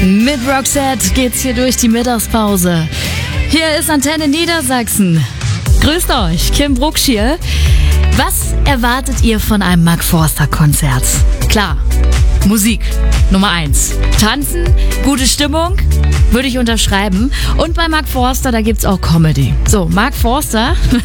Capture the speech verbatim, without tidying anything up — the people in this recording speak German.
Mit Roxette geht's hier durch die Mittagspause. Hier ist Antenne Niedersachsen. Grüßt euch, Kim Brucksch hier. Was erwartet ihr von einem Mark Forster Konzert? Klar, Musik, Nummer eins. Tanzen, gute Stimmung, würde ich unterschreiben. Und bei Mark Forster, da gibt's auch Comedy. So, Mark Forster